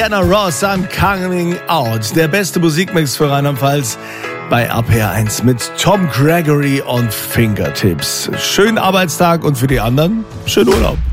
Diana Ross, I'm Coming Out. Der beste Musikmix für Rheinland-Pfalz bei RPR1 mit Tom Gregory und Fingertips. Schönen Arbeitstag und für die anderen schönen Urlaub.